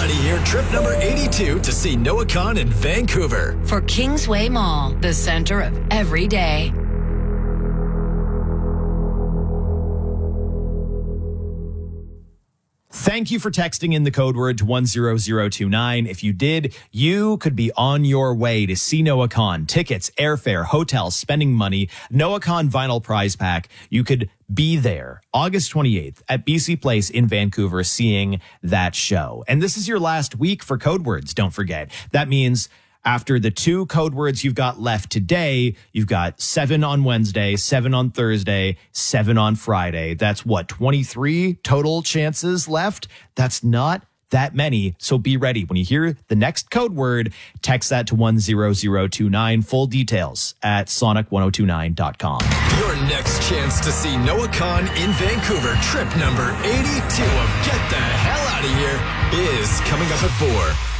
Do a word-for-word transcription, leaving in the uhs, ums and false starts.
Outta Here trip number eighty-two to see Noah Kahan in Vancouver. For Kingsway Mall, the center of every day. Thank you for texting in the code word to one zero zero two nine. If you did, you could be on your way to see Noah Kahan. Tickets, airfare, hotels, spending money, Noah Kahan vinyl prize pack. You could be there August twenty-eighth at B C Place in Vancouver seeing that show. And this is your last week for code words, don't forget. That means after the two code words you've got left today, you've got seven on Wednesday, seven on Thursday, seven on Friday. That's what, twenty-three total chances left? That's not that many. So be ready. When you hear the next code word, text that to one zero zero two nine. Full details at sonic ten twenty-nine dot com. Your next chance to see Noah Kahan in Vancouver, trip number eighty-two of Get the Hell Outta Here, is coming up at four.